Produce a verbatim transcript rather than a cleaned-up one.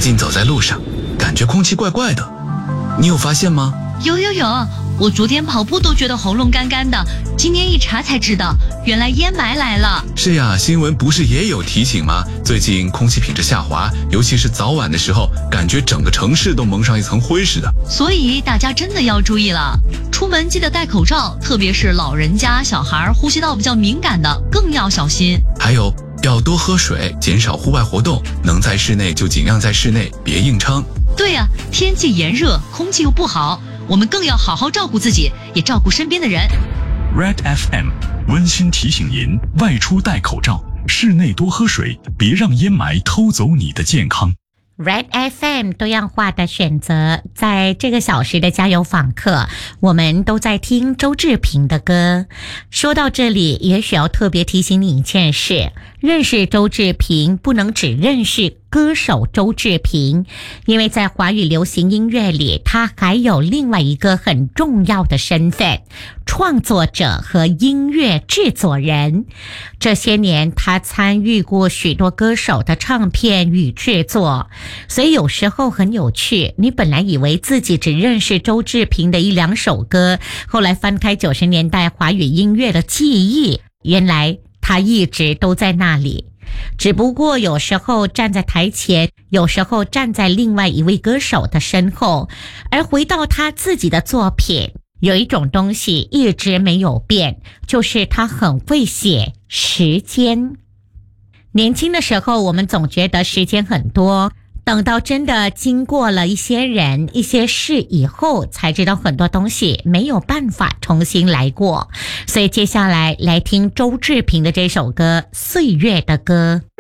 近走在路上，感觉空气怪怪的，你有发现吗？ 有有有，我昨天跑步都觉得喉咙干干的，今天一查才知道，原来烟霾来了。 是呀，新闻不是也有提醒吗？最近空气品质下滑，尤其是早晚的时候，感觉整个城市都蒙上一层灰似的。 所以大家真的要注意了，出门记得戴口罩，特别是老人家、小孩呼吸道比较敏感的更要小心。 还有要多喝水，减少户外活动，能在室内就尽量在室内，别硬撑。 对呀，天气炎热，空气又不好，我们更要好好照顾自己，也照顾身边的人。 Red F M 温馨提醒您：外出戴口罩，室内多喝水，别让烟霾偷走你的健康。 Red F M 多样化的选择，在这个小时的加油访客，我们都在听周志平的歌。说到这里，也许要特别提醒你一件事，认识周志平不能只认识歌手周志平，因为在华语流行音乐里，他还有另外一个很重要的身份，创作者和音乐制作人。这些年他参与过许多歌手的唱片与制作，所以有时候很有趣，你本来以为自己只认识周志平的一两首歌，后来翻开九十年代华语音乐的记忆，原来他一直都在那里，只不过有时候站在台前，有时候站在另外一位歌手的身后。而回到他自己的作品，有一种东西一直没有变，就是他很会写时间。年轻的时候我们总觉得时间很多，等到真的经过了一些人一些事以后，才知道很多东西没有办法重新来过。所以接下来来听周志平的这首歌《岁月的歌》。